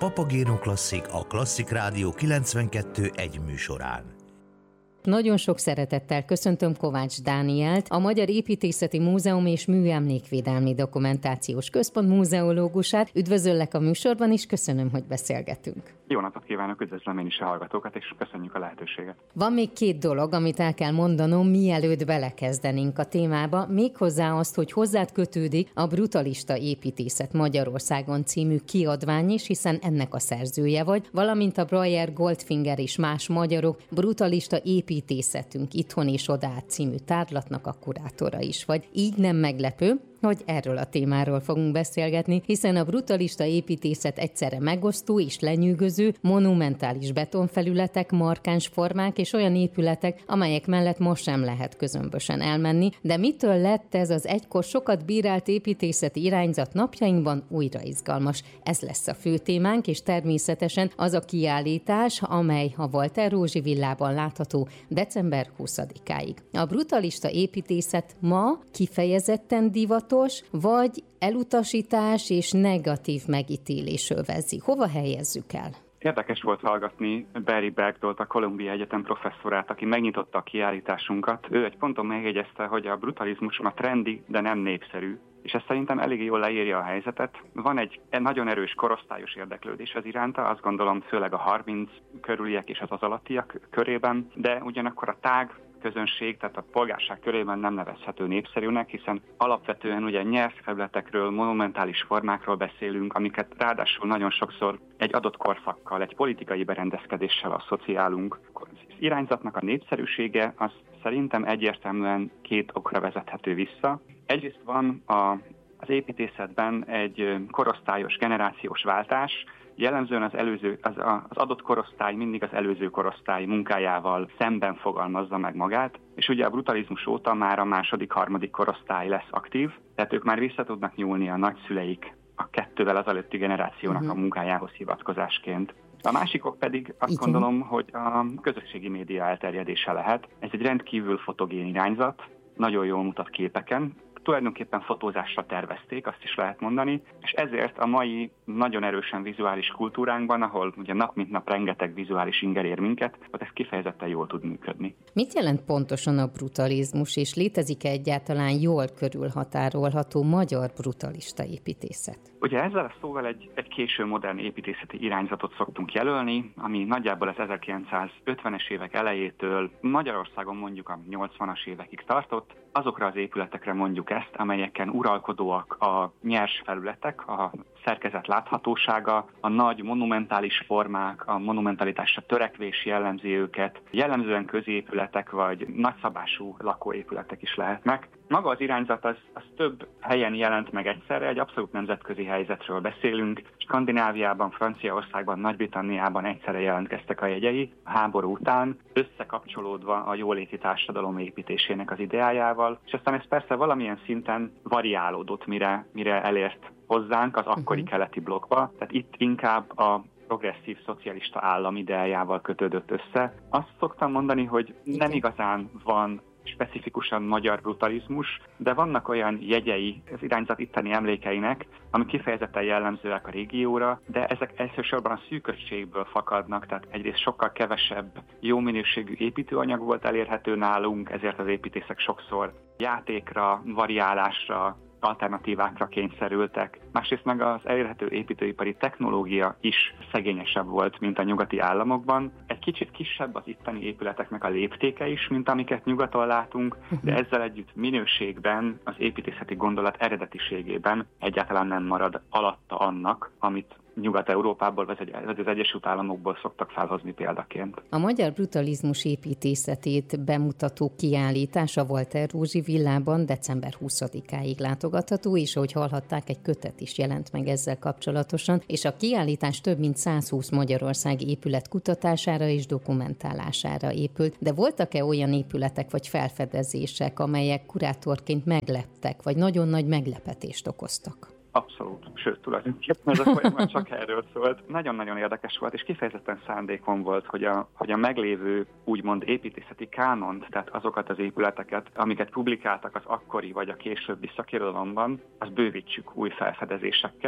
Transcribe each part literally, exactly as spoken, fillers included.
Papagéno Klasszik, a Klasszik Rádió kilencvenkettő egy műsorán. Nagyon sok szeretettel köszöntöm Kovács Dánielt, a Magyar Építészeti Múzeum és Műemlékvédelmi Dokumentációs Központ múzeológusát. Üdvözöllek a műsorban, és köszönöm, hogy beszélgetünk. Jó napot kívánok, üdvözlöm én is a hallgatókat, és köszönjük a lehetőséget. Van még két dolog, amit el kell mondanom, mielőtt belekezdenénk a témába, méghozzá azt, hogy hozzád kötődik a Brutalista építészet Magyarországon című kiadvány is, hiszen ennek a szerzője vagy, valamint a Breyer, Goldfinger és más magyarok brutalista építészetünk itthon és odát című tárlatnak a kurátora is vagy. Így nem meglepő, hogy erről a témáról fogunk beszélgetni, hiszen a brutalista építészet egyszerre megosztó és lenyűgöző, monumentális betonfelületek, markáns formák és olyan épületek, amelyek mellett most sem lehet közömbösen elmenni, de mitől lett ez az egykor sokat bírált építészeti irányzat napjainkban újra izgalmas? Ez lesz a fő témánk, és természetesen az a kiállítás, amely a Walter Rózsi villában látható december huszadikáig. A brutalista építészet ma kifejezetten divat, vagy elutasítás és negatív megítélés övezi. Hova helyezzük el? Érdekes volt hallgatni Barry Bergdolt, a Columbia Egyetem professzorát, aki megnyitotta a kiállításunkat. Ő egy ponton megjegyezte, hogy a brutalizmus ma trendi, de nem népszerű. És ez szerintem elég jól leírja a helyzetet. Van egy nagyon erős korosztályos érdeklődés az iránta, azt gondolom főleg a harminc körüliek és az az alattiak körében, de ugyanakkor a tág közönség, tehát a polgárság körében nem nevezhető népszerűnek, hiszen alapvetően ugye nyers felületekről, monumentális formákról beszélünk, amiket ráadásul nagyon sokszor egy adott korszakkal, egy politikai berendezkedéssel asszociálunk. Az irányzatnak a népszerűsége az szerintem egyértelműen két okra vezethető vissza. Egyrészt van a, az építészetben egy korosztályos, generációs váltás. Jellemzően az, előző, az, az adott korosztály mindig az előző korosztály munkájával szemben fogalmazza meg magát, és ugye a brutalizmus óta már a második, harmadik korosztály lesz aktív, tehát ők már vissza tudnak nyúlni a nagyszüleik, a kettővel az előtti generációnak uh-huh. a munkájához hivatkozásként. A másikok pedig azt Igen. gondolom, hogy a közösségi média elterjedése lehet. Ez egy rendkívül fotogén irányzat, nagyon jól mutat képeken, tulajdonképpen fotózásra tervezték, azt is lehet mondani, és ezért a mai nagyon erősen vizuális kultúránkban, ahol ugye nap mint nap rengeteg vizuális inger ér minket, ott ez kifejezetten jól tud működni. Mit jelent pontosan a brutalizmus, és létezik-e egyáltalán jól körülhatárolható magyar brutalista építészet? Ugye ezzel a szóval egy, egy késő modern építészeti irányzatot szoktunk jelölni, ami nagyjából az ezerkilencszázötvenes évek elejétől Magyarországon mondjuk a nyolcvanas évekig tartott. Azokra az épületekre mondjuk ezt, amelyeken uralkodóak a nyers felületek, a szerkezet láthatósága, a nagy monumentális formák, a monumentalitásra törekvés jellemzi őket, jellemzően középületek vagy nagyszabású lakóépületek is lehetnek. Maga az irányzat az, az több helyen jelent meg egyszerre, egy abszolút nemzetközi helyzetről beszélünk. Skandináviában, Franciaországban, Nagy-Britanniában egyszerre jelentkeztek a jegyei a háború után, összekapcsolódva a jóléti társadalom építésének az ideájával, és aztán ez persze valamilyen szinten variálódott, mire, mire elért hozzánk az akkori uh-huh. keleti blokkba, tehát itt inkább a progresszív szocialista állam ideájával kötődött össze. Azt szoktam mondani, hogy nem igazán van specifikusan magyar brutalizmus, de vannak olyan jegyei az irányzat itteni emlékeinek, amik kifejezetten jellemzőek a régióra, de ezek elsősorban a szűkösségből fakadnak, tehát egyrészt sokkal kevesebb jó minőségű építőanyag volt elérhető nálunk, ezért az építészek sokszor játékra, variálásra, alternatívákra kényszerültek. Másrészt meg az elérhető építőipari technológia is szegényesebb volt, mint a nyugati államokban. Egy kicsit kisebb az itteni épületeknek a léptéke is, mint amiket nyugaton látunk, de ezzel együtt minőségben, az építészeti gondolat eredetiségében egyáltalán nem marad alatta annak, amit Nyugat-Európából vagy az Egyesült Államokból szoktak felhozni példaként. A magyar brutalizmus építészetét bemutató kiállítás a Walter Rózsi villában december huszadikáig látogatható, és ahogy hallhatták, egy kötet is jelent meg ezzel kapcsolatosan, és a kiállítás több mint százhúsz magyarországi épület kutatására és dokumentálására épült. De voltak-e olyan épületek vagy felfedezések, amelyek kurátorként megleptek, vagy nagyon nagy meglepetést okoztak? Abszolút, sőt, tulajdonképpen ez a folyamat csak erről szólt. Nagyon-nagyon érdekes volt, és kifejezetten szándékom volt, hogy a, hogy a meglévő úgymond építészeti kánont, tehát azokat az épületeket, amiket publikáltak az akkori vagy a későbbi szakirodalomban, azt bővítsük új felfedezésekkel.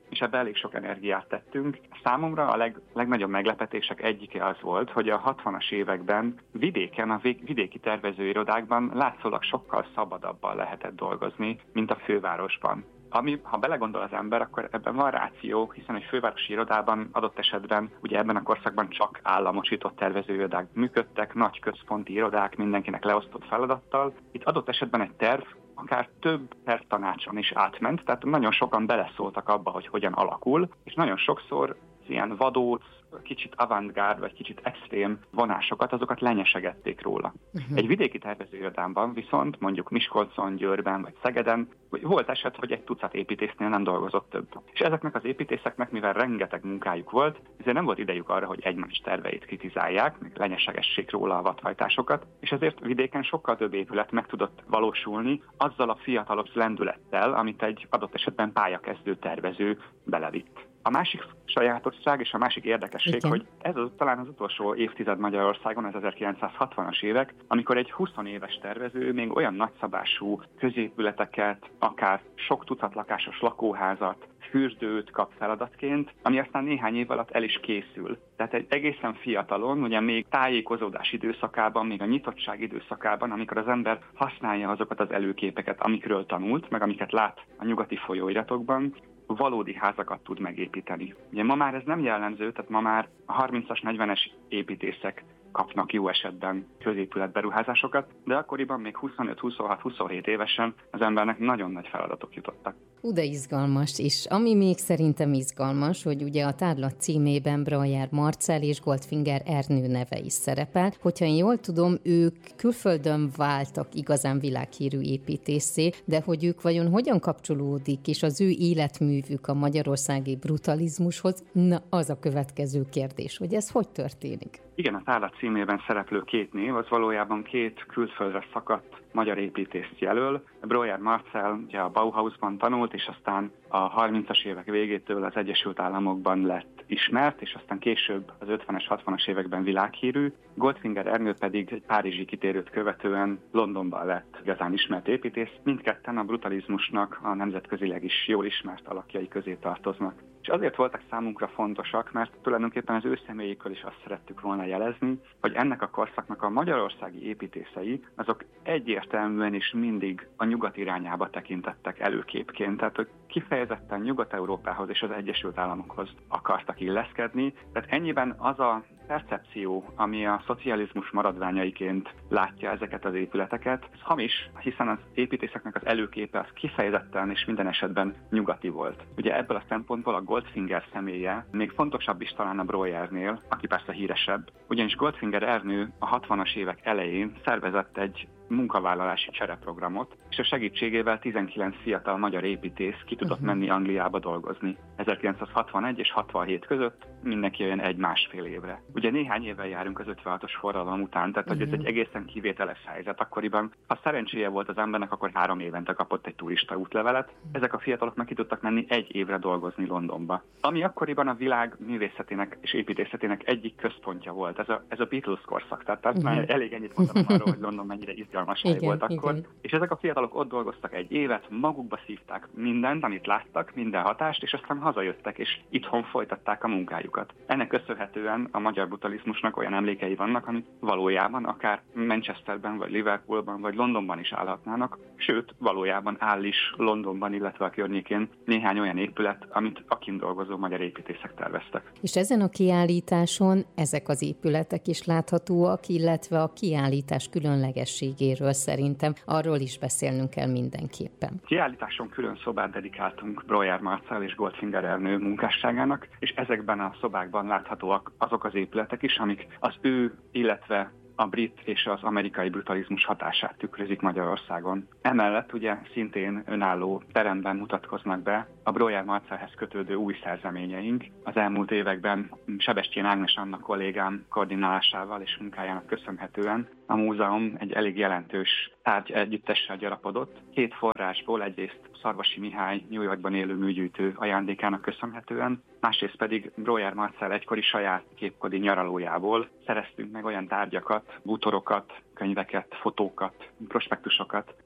és ebbe elég sok energiát tettünk. Számomra a leg, legnagyobb meglepetések egyike az volt, hogy a hatvanas években vidéken, a vidéki tervezőirodákban látszólag sokkal szabadabban lehetett dolgozni, mint a fővárosban. Ami, ha belegondol az ember, akkor ebben van ráció, hiszen egy fővárosi irodában adott esetben, ugye ebben a korszakban csak államosított tervezőirodák működtek, nagy központi irodák, mindenkinek leosztott feladattal. Itt adott esetben egy terv akár több tervtanácson is átment, tehát nagyon sokan beleszóltak abba, hogy hogyan alakul, és nagyon sokszor ilyen vadóc, kicsit avantgárd, vagy kicsit extrém vonásokat, azokat lenyesegették róla. Uh-huh. Egy vidéki tervezőirodában viszont, mondjuk Miskolcon, Győrben, vagy Szegeden volt eset, hogy egy tucat építésznél nem dolgozott több. És ezeknek az építészeknek, mivel rengeteg munkájuk volt, ezért nem volt idejük arra, hogy egymás terveit kritizálják, meg lenyesegessék róla a vadhajtásokat, és ezért vidéken sokkal több épület meg tudott valósulni azzal a fiatalabb lendülettel, amit egy adott esetben pályakezdő tervező belevitt. A másik sajátosság és a másik érdekesség, igen, hogy ez az, talán az utolsó évtized Magyarországon, az ezerkilencszázhatvanas évek, amikor egy húsz éves tervező még olyan nagyszabású középületeket, akár sok tucat lakásos lakóházat, fürdőt kap feladatként, ami aztán néhány év alatt el is készül. Tehát egy egészen fiatalon, ugye még tájékozódás időszakában, még a nyitottság időszakában, amikor az ember használja azokat az előképeket, amikről tanult, meg amiket lát a nyugati folyóiratokban, valódi házakat tud megépíteni. Ugye ma már ez nem jellemző, tehát ma már a harmincas, negyvenes építészek kapnak jó esetben középületberuházásokat, de akkoriban még huszonöt, huszonhat, huszonhét évesen az embernek nagyon nagy feladatok jutottak. Ú, de izgalmas is. Ami még szerintem izgalmas, hogy ugye a tárlat címében Brajer Marcell és Goldfinger Ernő neve is szerepel. Hogyha én jól tudom, ők külföldön váltak igazán világhírű építészé, de hogy ők vajon hogyan kapcsolódik, és az ő életművük a magyarországi brutalizmushoz, na az a következő kérdés, hogy ez hogy történik? Igen, a tárlat címében szereplő két név, az valójában két külföldre szakadt magyar építészt jelöl. Brajer Marcell ugye a Bauhausban tanult, és aztán a harmincas évek végétől az Egyesült Államokban lett ismert, és aztán később az ötvenes, hatvanas években világhírű. Goldfinger Ernő pedig egy párizsi kitérőt követően Londonban lett igazán ismert építész. Mindketten a brutalizmusnak a nemzetközileg is jól ismert alakjai közé tartoznak. És azért voltak számunkra fontosak, mert tulajdonképpen az ő személyükről is azt szerettük volna jelezni, hogy ennek a korszaknak a magyarországi építészei, azok egyértelműen is mindig a nyugat irányába tekintettek előképként. Tehát, hogy kifejezetten Nyugat-Európához és az Egyesült Államokhoz akartak illeszkedni. Tehát ennyiben az a percepció, ami a szocializmus maradványaiként látja ezeket az épületeket, ez hamis, hiszen az építészeknek az előképe az kifejezetten és minden esetben nyugati volt. Ugye ebből a szempontból a Goldfinger személye még fontosabb is talán a Brajernél, aki persze híresebb, ugyanis Goldfinger Ernő a hatvanas évek elején szervezett egy munkavállalási csereprogramot, és a segítségével tizenkilenc fiatal magyar építész ki tudott uh-huh. menni Angliába dolgozni. ezerkilencszázhatvanegy és hatvanhét között mindenki olyan egy-másfél évre. Ugye néhány évvel járunk az ötvenhatos forradalom után, tehát uh-huh. hogy ez egy egészen kivételes helyzet. Akkoriban, ha szerencséje volt az embernek, akkor három évente kapott egy turista útlevelet. Ezek a fiatalok meg ki tudtak menni egy évre dolgozni Londonba. Ami akkoriban a világ művészetének és építészetének egyik központja volt. Ez a, ez a Beatles korszak. Tehát, tehát uh-huh. már elég ennyit mondanom arról, hogy London mennyire izgalmas hely volt akkor. Igen. És ezek a fiatalok ott dolgoztak egy évet, magukba szívták mindent, amit láttak, minden hatást, és aztán hazajöttek, és itthon folytatták a munkájukat. Ennek köszönhetően a magyar brutalizmusnak olyan emlékei vannak, amit valójában akár Manchesterben, vagy Liverpoolban, vagy Londonban is állhatnának, sőt, valójában áll is Londonban, illetve a környékén néhány olyan épület, amit a kint dolgozó magyar építészek terveztek. És ezen a kiállításon ezek az épületek is láthatóak, illetve a kiállítás különlegességéről szerintem arról is beszélnünk kell mindenképpen. Kiállításon külön szobát dedikáltunk Brajer Marcell és Goldfinger Ernő munkásságának, és ezekben a szobákban láthatóak azok az épületek is, amik az ő, illetve a brit és az amerikai brutalizmus hatását tükrözik Magyarországon. Emellett ugye szintén önálló teremben mutatkoznak be a Brajer Marcellhez kötődő új szerzeményeink. Az elmúlt években Sebestyén Ágnes Anna kollégám koordinálásával és munkájának köszönhetően a múzeum egy elég jelentős tárgy együttessel gyarapodott. Két forrásból, egyrészt Szarvasi Mihály New Yorkban élő műgyűjtő ajándékának köszönhetően, másrészt pedig Brajer Marcell egykori saját képkodi nyaralójából szereztünk meg olyan tárgyakat, bútorokat, könyveket, fotókat, prospektusokat,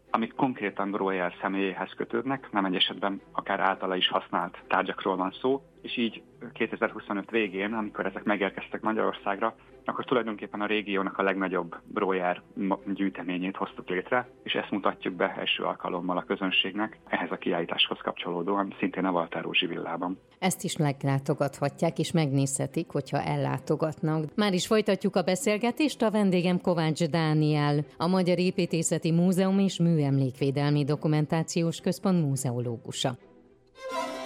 amik konkrétan Breuer személyéhez kötődnek, nem egy esetben akár általa is használt tárgyakról van szó, és így kétezer-huszonöt végén, amikor ezek megérkeztek Magyarországra, akkor tulajdonképpen a régiónak a legnagyobb Breuer gyűjteményét hoztuk létre, és ezt mutatjuk be első alkalommal a közönségnek ehhez a kiállításhoz kapcsolódóan, szintén a Walter Rózsi villában. Ezt is meglátogathatják, és megnézhetik, hogyha ellátogatnak. Már is folytatjuk a beszélgetést, a vendégem Kovács Dániel, a Magyar Építészeti Múzeum és Műemlékvédelmi Dokumentációs Központ múzeológusa.